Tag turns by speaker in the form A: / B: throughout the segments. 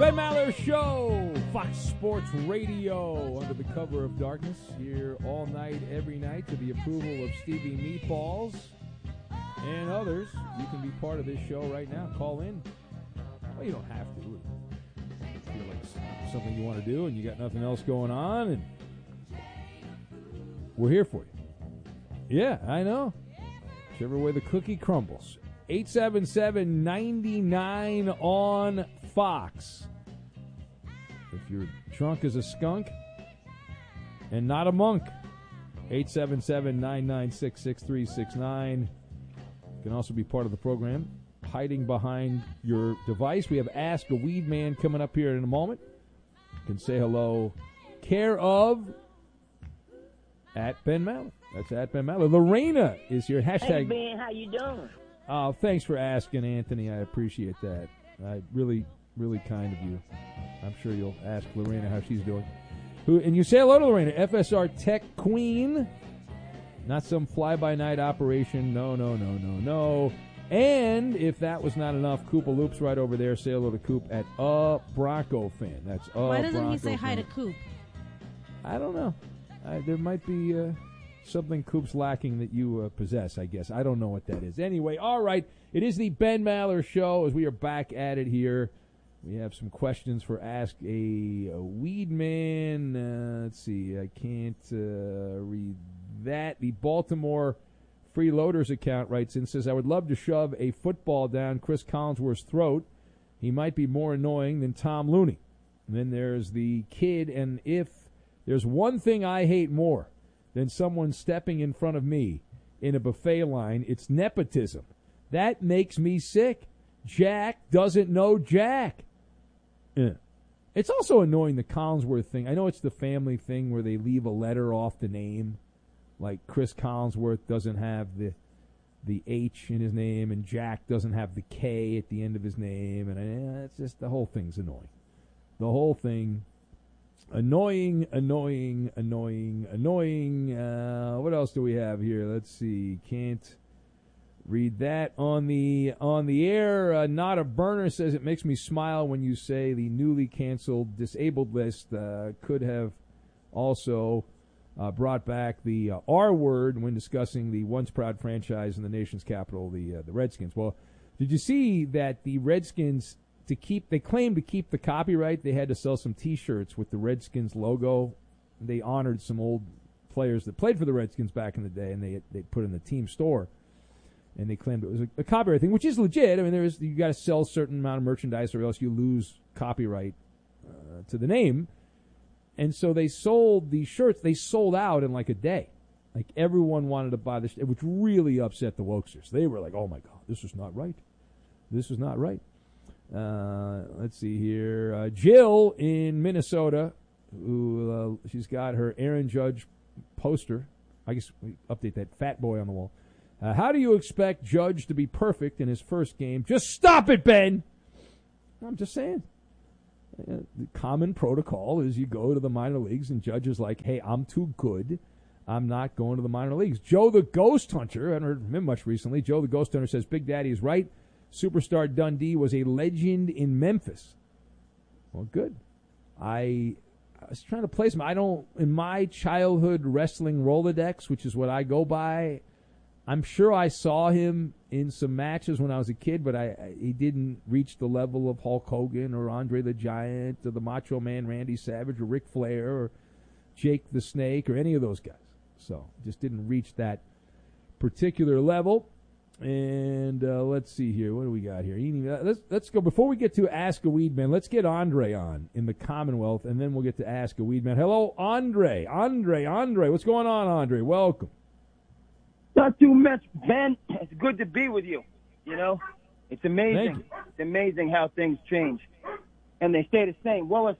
A: Ben Maller Show, Fox Sports Radio, under the cover of darkness, here all night, every night, to the approval of Stevie Meatballs and others. You can be part of this show right now. Call in. Well, you don't have to. If you feel like it's something you want to do and you got nothing else going on, and we're here for you. Yeah, I know. Whichever way the cookie crumbles. 877-99 on Fox. If you're drunk as a skunk and not a monk, 877-996-6369. You can also be part of the program, hiding behind your device. We have Ask a Weed Man coming up here in a moment. You can say hello. Care of at Ben Maller. That's at Ben Maller. Lorena is here. Hashtag.
B: Hey, Ben, how you doing?
A: Thanks for asking, Anthony. I appreciate that. Really kind of you. I'm sure you'll ask Lorena how she's doing. And you say hello to Lorena, FSR Tech Queen. Not some fly-by-night operation. No. And if that was not enough, Koopa Loop's right over there. Say hello to Coop at a Bronco fan. That's a
C: Why doesn't
A: Bronco
C: he say hi
A: fan.
C: to Coop?
A: I don't know. There might be something Coop's lacking that you possess, I guess. I don't know what that is. Anyway, all right. It is the Ben Maller Show as we are back at it here. We have some questions for Ask a Weed Man. Let's see. I can't read that. The Baltimore Freeloaders account writes in, says, I would love to shove a football down Chris Collinsworth's throat. He might be more annoying than Tom Looney. And then there's the kid, and if there's one thing I hate more than someone stepping in front of me in a buffet line, it's nepotism. That makes me sick. Jack doesn't know Jack. Yeah. It's also annoying, the Collinsworth thing. I know it's the family thing where they leave a letter off the name. Like Chris Collinsworth doesn't have the H in his name, and Jack doesn't have the K at the end of his name. And it's just, the whole thing's annoying. The whole thing, annoying. What else do we have here? Let's see. Can't read that on the air. Not a Burner says, it makes me smile when you say the newly canceled disabled list could have also brought back the R word when discussing the once proud franchise in the nation's capital, the Redskins. Well, did you see that the Redskins, they claimed to keep the copyright, they had to sell some T-shirts with the Redskins logo. They honored some old players that played for the Redskins back in the day, and they put in the team store. And they claimed it was a copyright thing, which is legit. I mean, you got to sell a certain amount of merchandise, or else you lose copyright to the name. And so they sold these shirts. They sold out in like a day. Like, everyone wanted to buy this, which really upset the Wokesters. They were like, "Oh my God, this is not right. This is not right." Let's see here. Jill in Minnesota, who she's got her Aaron Judge poster. I guess we update that fat boy on the wall. How do you expect Judge to be perfect in his first game? Just stop it, Ben! I'm just saying. The common protocol is you go to the minor leagues, and Judge is like, hey, I'm too good. I'm not going to the minor leagues. Joe the Ghost Hunter, I haven't heard from him much recently. Joe the Ghost Hunter says, Big Daddy is right. Superstar Dundee was a legend in Memphis. Well, good. I was trying to place him. In my childhood wrestling Rolodex, which is what I go by, I'm sure I saw him in some matches when I was a kid, but he didn't reach the level of Hulk Hogan or Andre the Giant or the Macho Man Randy Savage or Ric Flair or Jake the Snake or any of those guys. So just didn't reach that particular level. And let's see here. What do we got here? Let's go. Before we get to Ask a Weed Man, let's get Andre on in the Commonwealth, and then we'll get to Ask a Weed Man. Hello, Andre. Andre. What's going on, Andre? Welcome.
D: Not too much, Ben. It's good to be with you. You know, it's amazing. It's amazing how things change, and they stay the same. Willis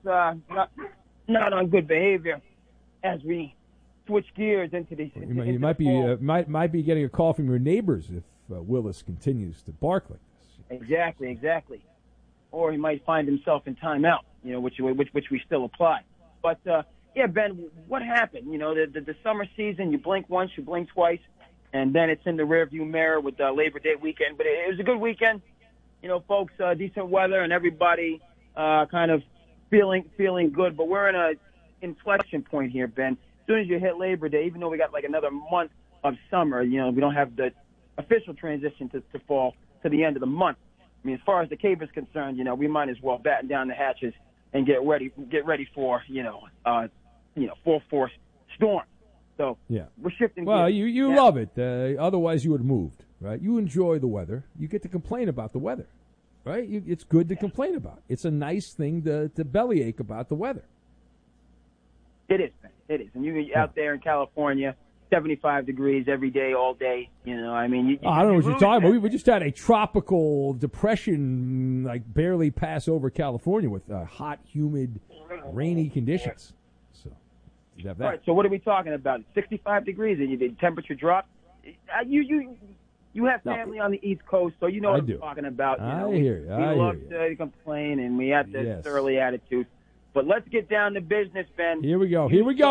D: not on good behavior as we switch gears into these.
A: You might be getting a call from your neighbors if Willis continues to bark like this.
D: Exactly. Or he might find himself in timeout. You know, which we still apply. But yeah, Ben, what happened? You know, the summer season. You blink once, you blink twice. And then it's in the rearview mirror with Labor Day weekend. But it was a good weekend. You know, folks, decent weather, and everybody kind of feeling good. But we're in a inflection point here, Ben. As soon as you hit Labor Day, even though we got like another month of summer, we don't have the official transition to fall to the end of the month. I mean, as far as the Cape is concerned, we might as well batten down the hatches and get ready for full force storm. So
A: yeah,
D: we're shifting.
A: Well,
D: gears.
A: you love it. Otherwise, you would have moved, right? You enjoy the weather. You get to complain about the weather, right? It's good to complain about. It's a nice thing to bellyache about the weather.
D: It is, man. It is. And you're out there in California, 75 degrees every day, all day. I mean,
A: I don't know what you're talking about. We just had a tropical depression, like barely pass over California with hot, humid, rainy conditions. So you have that.
D: All right. So what are we talking about? 65 degrees, and the temperature dropped. You have family on the East Coast, so you know what I'm talking about.
A: I hear you.
D: We love to complain, and we have this surly attitude. But let's get down to business, Ben.
A: Here we go.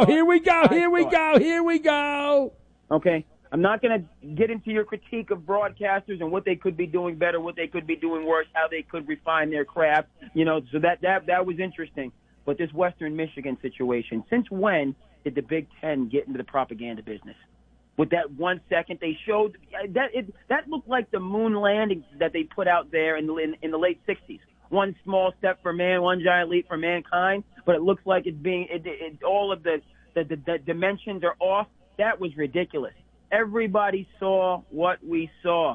D: Okay. I'm not going to get into your critique of broadcasters and what they could be doing better, what they could be doing worse, how they could refine their craft. So that was interesting. But this Western Michigan situation, since when did the Big Ten get into the propaganda business? With that 1 second they showed, that looked like the moon landing that they put out there in the late 60s. One small step for man, one giant leap for mankind, but it looks like all of the dimensions are off. That was ridiculous. Everybody saw what we saw.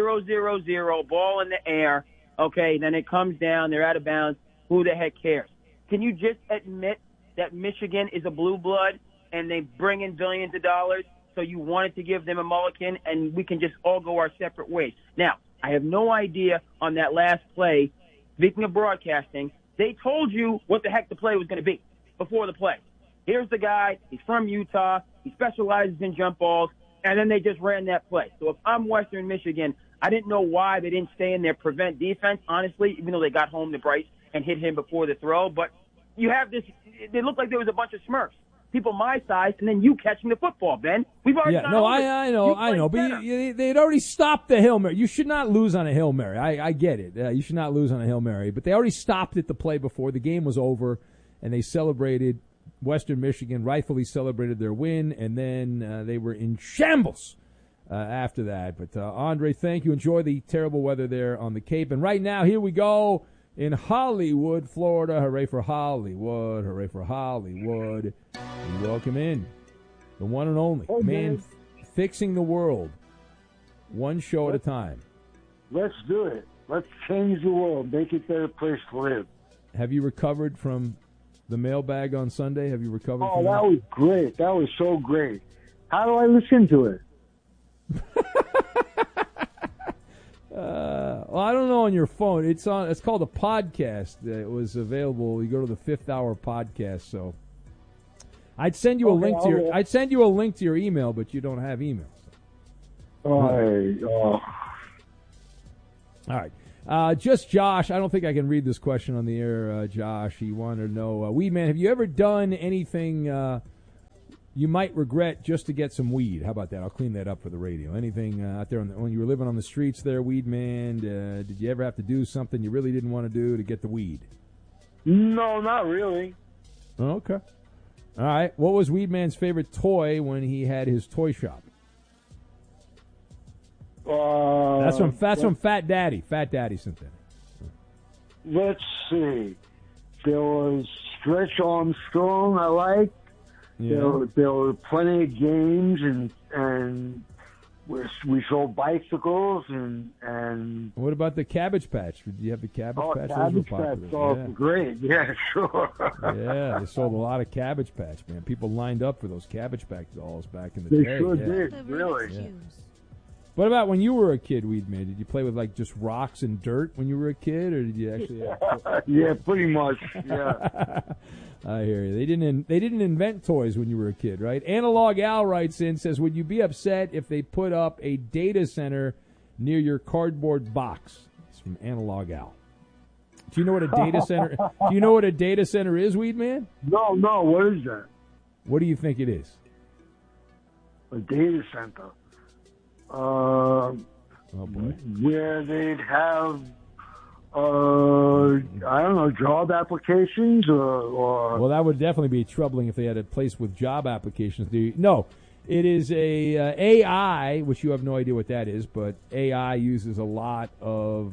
D: 0-0-0, ball in the air. Okay, then it comes down. They're out of bounds. Who the heck cares? Can you just admit that Michigan is a blue blood and they bring in billions of dollars? So you wanted to give them a mulligan, and we can just all go our separate ways. Now, I have no idea on that last play. Speaking of broadcasting, they told you what the heck the play was going to be before the play. Here's the guy. He's from Utah. He specializes in jump balls. And then they just ran that play. So if I'm Western Michigan, I didn't know why they didn't stay in their prevent defense, honestly, even though they got home to Bryce and hit him before the throw. But you have this – it looked like there was a bunch of Smurfs. People my size, and then you catching the football, Ben. We've already
A: I know. But they'd already stopped the Hail Mary. You should not lose on a Hail Mary. I get it. You should not lose on a Hail Mary. But they already stopped it the play before the game was over, and they celebrated. Western Michigan rightfully celebrated their win, and then they were in shambles after that. But, Andre, thank you. Enjoy the terrible weather there on the Cape. And right now, here we go. In Hollywood, Florida. Hooray for Hollywood. Hooray for Hollywood. We welcome in the one and only man fixing the world one show at a time.
B: Let's do it. Let's change the world. Make it a better place to live.
A: Have you recovered from the mailbag on Sunday? Have you recovered from that?
B: Oh, that was great. That was so great. How do I listen to it?
A: Well, I don't know on your phone. It's called a podcast. It was available. You go to the Fifth Hour podcast. So I'd send you a link to your. I'd send you a link to your email, but you don't have email. So.
B: All
A: right. Just Josh. I don't think I can read this question on the air. Josh, he wanted to know, Weedman, have you ever done anything you might regret just to get some weed? How about that? I'll clean that up for the radio. Anything out there when you were living on the streets there, Weedman? Did you ever have to do something you really didn't want to do to get the weed?
B: No, not really.
A: Oh, okay. All right. What was Weedman's favorite toy when he had his toy shop? That's from Fat Daddy. Fat Daddy sent that.
B: Let's see. There was Stretch Armstrong I liked.
A: Yeah.
B: There were plenty of games, and we sold bicycles and.
A: What about the Cabbage Patch? Did you have the Cabbage Patch?
B: Cabbage Patch. Oh, great. Yeah, sure.
A: Yeah, they sold a lot of Cabbage Patch, man. People lined up for those Cabbage Patch dolls back in the day.
B: They sure did, really.
A: Yeah. What about when you were a kid, Weedman? Did you play with like just rocks and dirt when you were a kid, or did you actually?
B: Yeah, pretty much. Yeah.
A: I hear you. They didn't invent toys when you were a kid, right? Analog Al writes in, says, would you be upset if they put up a data center near your cardboard box? It's from Analog Al. Do you know what a data center? Do you know what a data center is, Weedman?
B: No. What is that?
A: What do you think it is?
B: A data center.
A: Oh boy.
B: Where they'd have, I don't know, job applications or?
A: Well, that would definitely be troubling if they had a place with job applications. No, it is a AI, which you have no idea what that is, but AI uses a lot of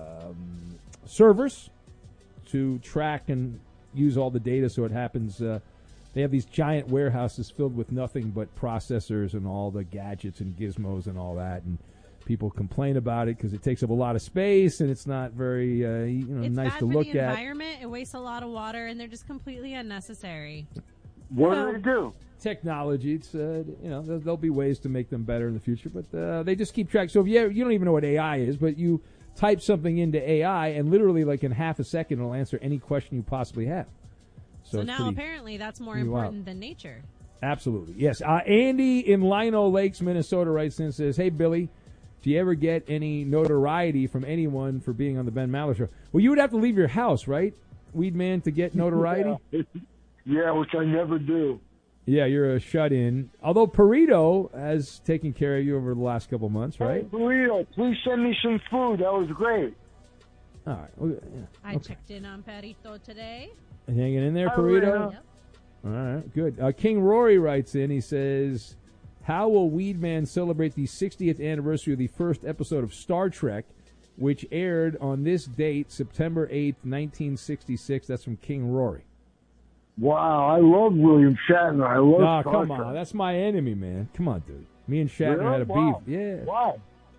A: servers to track and use all the data, so it happens. They have these giant warehouses filled with nothing but processors and all the gadgets and gizmos and all that, and people complain about it because it takes up a lot of space and it's not very nice to look at.
C: It's bad for the environment. It wastes a lot of water, and they're just completely unnecessary.
B: What do they do?
A: Technology. It's there'll be ways to make them better in the future, but they just keep track. So if you don't even know what AI is, but you type something into AI, and literally like in half a second it'll answer any question you possibly have.
C: So now apparently that's more important than nature.
A: Absolutely, yes. Andy in Lino Lakes, Minnesota, writes in and says, "Hey Billy, do you ever get any notoriety from anyone for being on the Ben Maller Show?" Well, you would have to leave your house, right, Weed Man, to get notoriety?
B: Yeah, which I never do.
A: Yeah, you're a shut-in. Although Perito has taken care of you over the last couple of months, right?
B: Hey, Perito, please send me some food. That was great.
A: All right. Well, yeah.
C: I checked in on Perito today.
A: Hanging in there, Perito?
C: Yep.
A: All right, good. King Rory writes in. He says, "How will Weedman celebrate the 60th anniversary of the first episode of Star Trek, which aired on this date, September 8th, 1966? That's from King Rory.
B: Wow, I love William Shatner. I love Star
A: come
B: Trek.
A: on. That's my enemy, man. Come on, dude. Me and Shatner
B: Really?
A: had a
B: Wow.
A: beef. Yeah.
B: Why?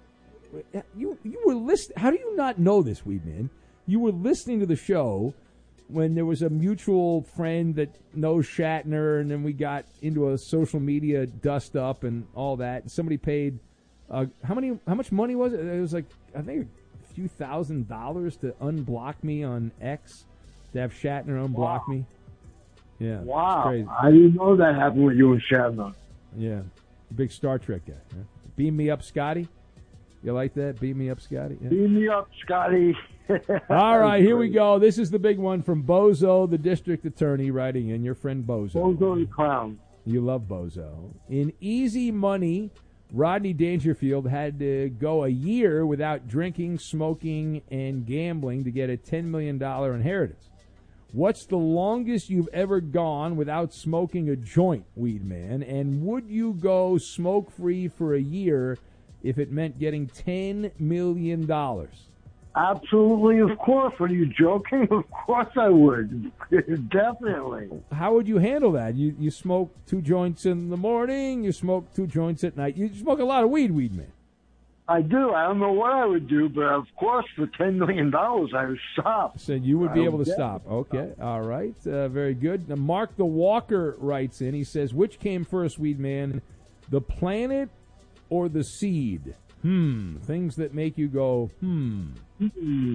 A: You were listening. How do you not know this, Weedman? You were listening to the show when there was a mutual friend that knows Shatner, and then we got into a social media dust up and all that. And somebody paid how much money was it? It was like, I think, a few $1,000s to unblock me on X, to have Shatner unblock me. Yeah.
B: Wow.
A: Crazy.
B: I didn't know that happened with you and Shatner.
A: Yeah. Big Star Trek guy. Huh? Beam me up, Scotty. You like that? Beam me up, Scotty? Yeah.
B: Beam me up, Scotty.
A: All right, here we go. This is the big one from Bozo, the district attorney, writing in. Your friend Bozo.
B: Bozo the clown.
A: You love Bozo. In Easy Money, Rodney Dangerfield had to go a year without drinking, smoking, and gambling to get a $10 million inheritance. What's the longest you've ever gone without smoking a joint, Weed Man? And would you go smoke-free for a year if it meant getting $10 million?
B: Absolutely, of course. Are you joking? Of course I would. Definitely.
A: How would you handle that? You smoke 2 joints in the morning, you smoke 2 joints at night. You smoke a lot of weed, Man.
B: I do. I don't know what I would do, but of course, for $10 million, I would stop.
A: So you would be able to
B: definitely
A: stop. Okay, all right. Very good. Now, Mark the Walker writes in. He says, which came first, Weed Man, the planet or the seed? Things that make you go,
B: The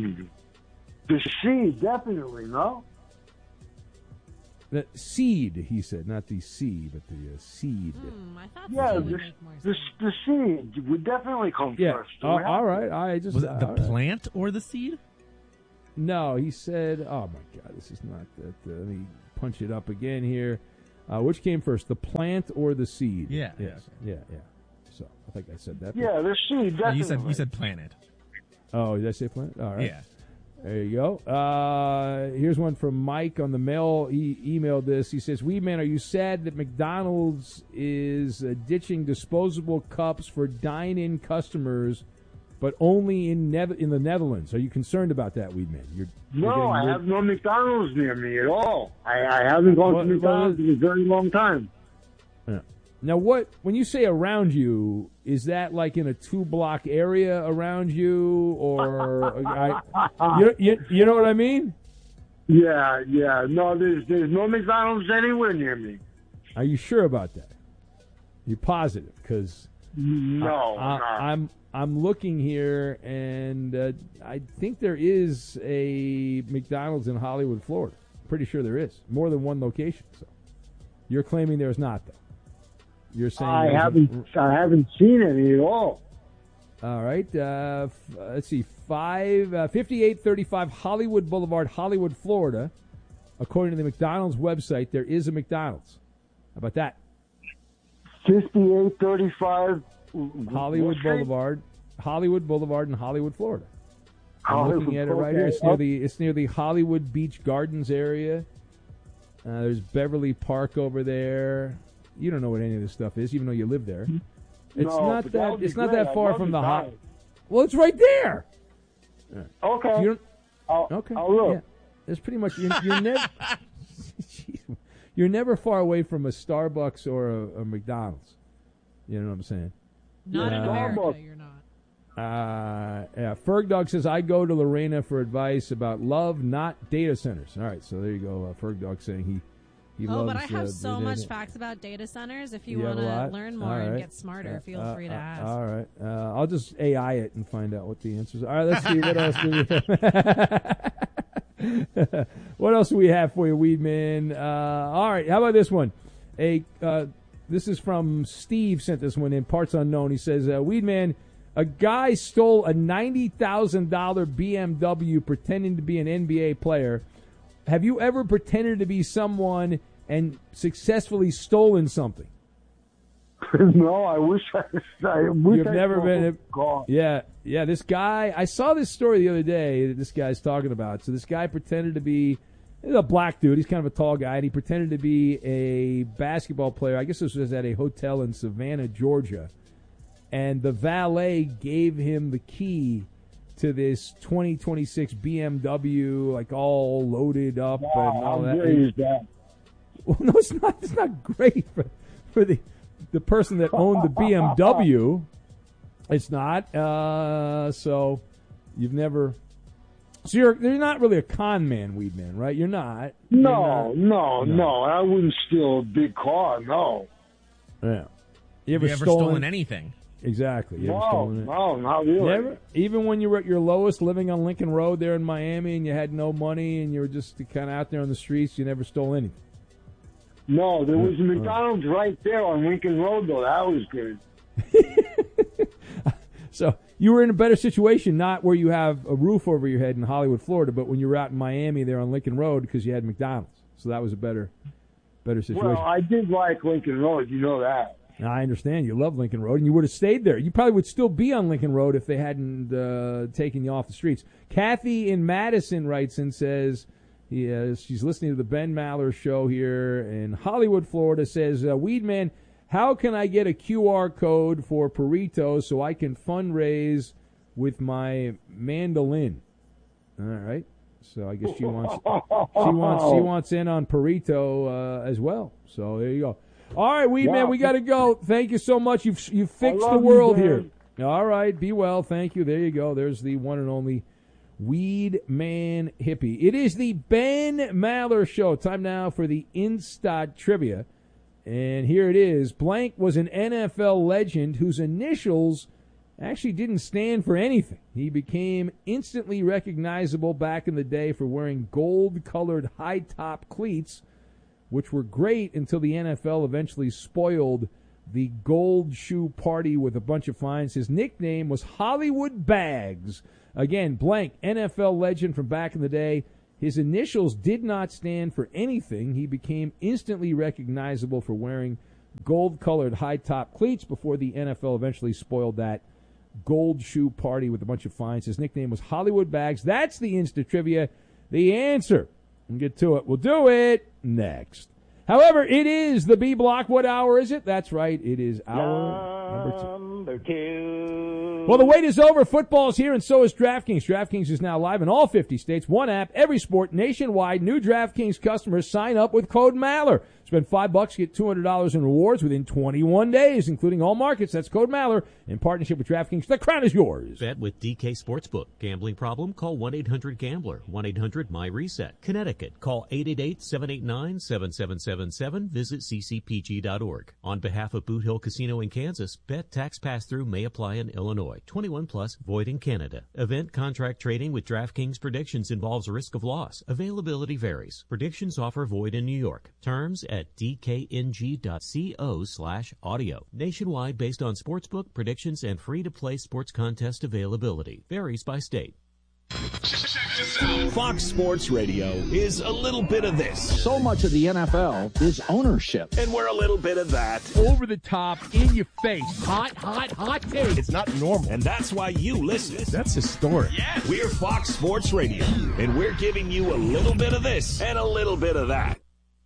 B: seed, definitely, no?
A: The seed, he said, not the sea, but the seed.
C: I thought
B: Yeah,
C: that would make more sense.
B: the seed would definitely come
A: Yeah.
B: first.
A: All right. I just
E: Was it the
A: all right.
E: plant or the seed?
A: No, he said, oh my God, this is not that. Let me punch it up again here. Which came first, the plant or the seed?
E: Yeah.
A: Yes. Yeah. So I think I said that.
B: Yeah, the seed,
E: Yeah,
B: definitely.
E: you said planet.
A: Oh, did I say plant? All right.
E: Yeah.
A: There you go. Here's one from Mike on the mail. He emailed this. He says, Weed Man, are you sad that McDonald's is ditching disposable cups for dine-in customers, but only in the Netherlands? Are you concerned about that, Weed Man? You're
B: No,
A: getting
B: I
A: rid-
B: have no McDonald's near me at all. I haven't gone
A: Well,
B: to McDonald's in a very long time.
A: Yeah. Now, when you say around you, is that like in a 2-block area around you, or you know what I mean?
B: Yeah. No, there's no McDonald's anywhere near me.
A: Are you sure about that? You positive? Because
B: No,
A: I'm looking here, and I think there is a McDonald's in Hollywood, Florida. Pretty sure there is more than one location. So you're claiming there's not, though. You're saying
B: I haven't seen any at all.
A: All right. Let's see. 5835 Hollywood Boulevard, Hollywood, Florida. According to the McDonald's website, there is a McDonald's. How about that?
B: 5835
A: Hollywood Boulevard in Hollywood, Florida. I'm looking at it right here. It's near the Hollywood Beach Gardens area. There's Beverly Park over there. You don't know what any of this stuff is, even though you live there. It's not that far from the hot. Well, it's right there.
B: Okay.
A: Okay.
B: I'll look.
A: Yeah. It's pretty much you're never you're never far away from a Starbucks or a McDonald's. You know what I'm saying?
C: Not in America, you're not.
A: Ferg Dog says, I go to Lorena for advice about love, not data centers. All right, so there you go. Ferg Dog saying he loves...
C: but I have so much facts about data centers. If you want to learn more and get smarter, feel free to ask.
A: All right. I'll just AI it and find out what the answers are. All right, let's see. What else do we have? What else do we have for you, Weedman? All right, how about this one? This is from Steve, sent this one in, parts unknown. He says, Weedman, a guy stole a $90,000 BMW pretending to be an NBA player. Have you ever pretended to be someone and successfully stolen something?
B: No, I wish
A: You've never been. Yeah. This guy. I saw this story the other day that this guy's talking about. So this guy pretended to be a black dude. He's kind of a tall guy, and he pretended to be a basketball player. I guess this was at a hotel in Savannah, Georgia, and the valet gave him the key to this 2026 BMW, like all loaded up and all that.
B: How great is that?
A: Well, no, it's not. It's not great for the person that owned the BMW. It's not. So you've never. So you're not really a con man, Weedman, right? You're not.
B: No. I wouldn't steal a big car. No.
A: Yeah.
E: You ever stolen anything?
A: Exactly.
B: No, not really.
A: Never? Even when you were at your lowest, living on Lincoln Road there in Miami, and you had no money, and you were just kind of out there on the streets, you never stole anything.
B: No, there was a McDonald's right there on Lincoln Road, though. That was good.
A: So you were in a better situation, not where you have a roof over your head in Hollywood, Florida, but when you were out in Miami there on Lincoln Road because you had McDonald's. So that was a better situation.
B: Well, I did like Lincoln Road. You know that.
A: I understand. You love Lincoln Road, and you would have stayed there. You probably would still be on Lincoln Road if they hadn't taken you off the streets. Kathy in Madison writes and says she's listening to the Ben Maller show here in Hollywood, Florida, says, Weedman, how can I get a QR code for Purito so I can fundraise with my mandolin? All right. So I guess she wants in on Purito as well. So there you go. All right, Weedman, we got to go. Thank you so much. You've fixed the world here. All right, be well. Thank you. There you go. There's the one and only Weedman Hippie. It is the Ben Maller Show. Time now for the Insta Trivia. And here it is. Blank was an NFL legend whose initials actually didn't stand for anything. He became instantly recognizable back in the day for wearing gold-colored high-top cleats, which were great until the NFL eventually spoiled the gold shoe party with a bunch of fines. His nickname was Hollywood Bags. Again, Blank, NFL legend from back in the day. His initials did not stand for anything. He became instantly recognizable for wearing gold-colored high-top cleats before the NFL eventually spoiled that gold shoe party with a bunch of fines. His nickname was Hollywood Bags. That's the Insta Trivia. The answer. We'll get to it. We'll do it next. However, it is the B Block. What hour is it? That's right. It is hour number two. Well, the wait is over. Football's here, and so is DraftKings. DraftKings is now live in all 50 states. One app, every sport, nationwide. New DraftKings customers sign up with code Maller. Spend $5, get $200 in rewards within 21 days, including all markets. That's code Maller in partnership with DraftKings. The crown is yours.
F: Bet with DK Sportsbook. Gambling problem? Call 1-800-GAMBLER. 1-800-MY-RESET. Connecticut. Call 888-789-7777. Visit ccpg.org. On behalf of Boot Hill Casino in Kansas, bet tax pass-through may apply in Illinois. 21 plus, void in Canada. Event contract trading with DraftKings predictions involves risk of loss. Availability varies. Predictions offer void in New York. Terms at dkng.co/audio. Nationwide based on sportsbook, predictions, and free-to-play sports contest availability. Varies by state.
G: Fox Sports Radio is a little bit of this.
H: So much of the NFL is ownership.
G: And we're a little bit of that.
A: Over the top, in your face. Hot take.
G: It's not normal. And that's why you listen.
A: That's historic.
G: Yeah. We're Fox Sports Radio. And we're giving you a little bit of this and a little bit of that.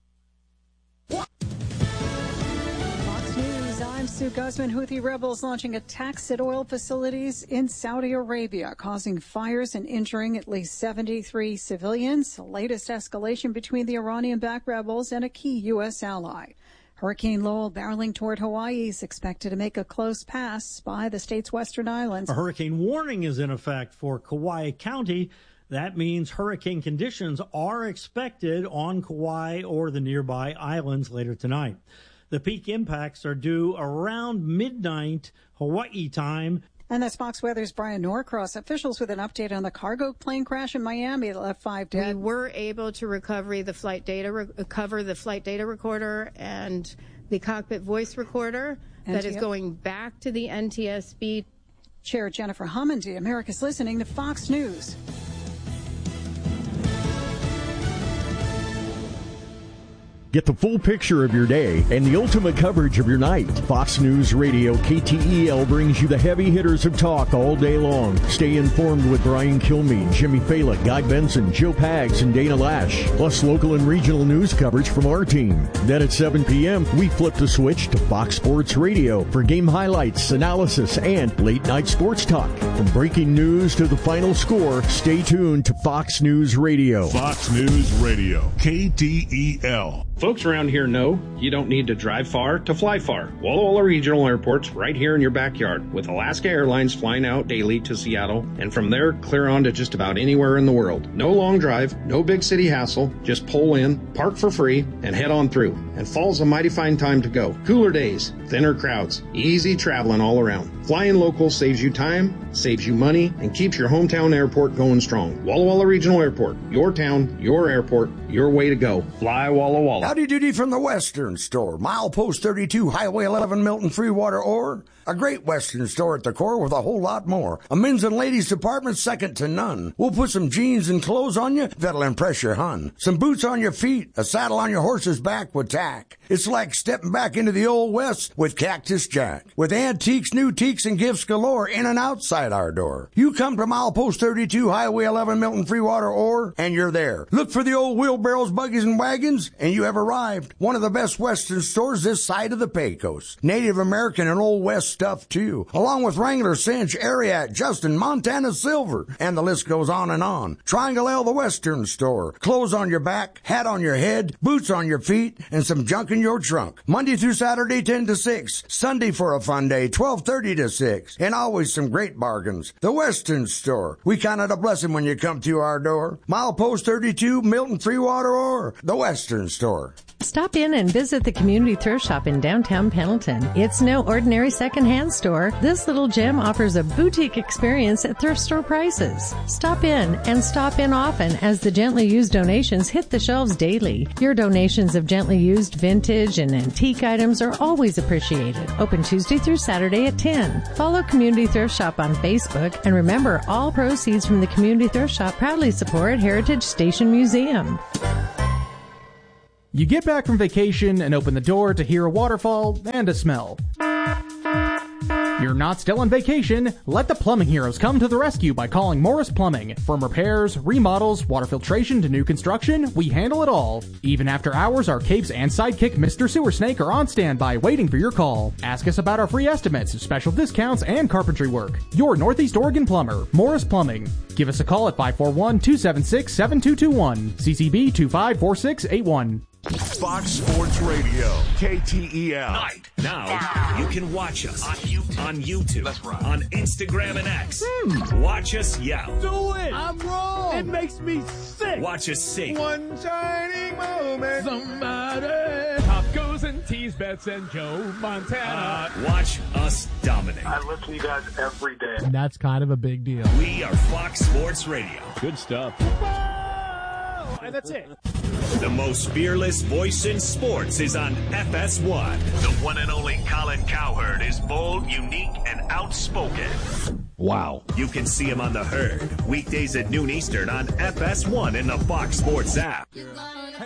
I: I'm Sue Guzman. Houthi rebels launching attacks at oil facilities in Saudi Arabia, causing fires and injuring at least 73 civilians. The latest escalation between the Iranian-backed rebels and a key U.S. ally. Hurricane Lowell barreling toward Hawaii is expected to make a close pass by the state's western islands.
J: A hurricane warning is in effect for Kauai County. That means hurricane conditions are expected on Kauai or the nearby islands later tonight. The peak impacts are due around midnight Hawaii time.
I: And that's Fox Weather's Brian Norcross. Officials with an update on the cargo plane crash in Miami that left 5 dead.
K: We were able to recover the flight data recorder and the cockpit voice recorder that is going back to the NTSB.
I: Chair Jennifer Homendy, America's listening to Fox News.
L: Get the full picture of your day and the ultimate coverage of your night. Fox News Radio KTEL brings you the heavy hitters of talk all day long. Stay informed with Brian Kilmeade, Jimmy Fallon, Guy Benson, Joe Pags, and Dana Lash. Plus local and regional news coverage from our team. Then at 7 p.m., we flip the switch to Fox Sports Radio for game highlights, analysis, and late-night sports talk. From breaking news to the final score, stay tuned to Fox News Radio.
M: Fox News Radio, KTEL.
N: Folks around here know you don't need to drive far to fly far. Walla Walla Regional Airport's right here in your backyard, with Alaska Airlines flying out daily to Seattle, and from there clear on to just about anywhere in the world. No long drive, no big city hassle, just pull in, park for free, and head on through. And fall's a mighty fine time to go. Cooler days, thinner crowds, easy traveling all around. Flying local saves you time, saves you money, and keeps your hometown airport going strong. Walla Walla Regional Airport, your town, your airport, your way to go. Fly Walla Walla.
O: Howdy doody from the Western Store. Milepost 32, Highway 11, Milton, Freewater, Ore. A great Western store at the core with a whole lot more. A men's and ladies department second to none. We'll put some jeans and clothes on you that'll impress your hun. Some boots on your feet, a saddle on your horse's back with tack. It's like stepping back into the Old West with Cactus Jack. With antiques, new teaks, and gifts galore in and outside our door. You come to Milepost 32, Highway 11, Milton, Freewater, Ore, and you're there. Look for the old wheelbarrows, buggies, and wagons, and you have arrived. One of the best Western stores this side of the Pecos. Native American and Old West stuff, too. Along with Wrangler, Cinch, Ariat, Justin, Montana Silver, and the list goes on and on. Triangle L, the Western Store. Clothes on your back, hat on your head, boots on your feet, and some junk in your trunk. Monday through Saturday, 10 to 6. Sunday for a fun day, 12:30 to 6. And always some great bargains. The Western Store. We count it a blessing when you come to our door. Milepost 32, Milton, Freewater, Ore. The Western Store.
P: Stop in and visit the Community Thrift Shop in downtown Pendleton. It's no ordinary secondhand store. This little gem offers a boutique experience at thrift store prices. Stop in and stop in often as the gently used donations hit the shelves daily. Your donations of gently used vintage and antique items are always appreciated. Open Tuesday through Saturday at 10. Follow Community Thrift Shop on Facebook, and remember, all proceeds from the Community Thrift Shop proudly support Heritage Station Museum.
Q: You get back from vacation and open the door to hear a waterfall and a smell. You're not still on vacation. Let the plumbing heroes come to the rescue by calling Morris Plumbing. From repairs, remodels, water filtration to new construction, we handle it all. Even after hours, our capes and sidekick Mr. Sewer Snake are on standby waiting for your call. Ask us about our free estimates, special discounts, and carpentry work. Your Northeast Oregon plumber, Morris Plumbing. Give us a call at 541-276-7221. CCB 254681.
M: Fox Sports Radio, KTEL.
G: Night. Now, you can watch us on YouTube, That's right. On Instagram and X. Watch us yell.
A: Do it! I'm wrong! It makes me sick!
G: Watch us sing.
A: One shining moment. Somebody. Top goes and tease bets and Joe Montana.
G: Watch us dominate.
R: I listen to you guys every day.
Q: And that's kind of a big deal.
G: We are Fox Sports Radio.
A: Good stuff. And that's it.
G: The most fearless voice in sports is on FS1. The one and only Colin Cowherd is bold, unique, and outspoken.
L: Wow.
G: You can see him on The Herd, weekdays at noon Eastern on FS1 in the Fox Sports app.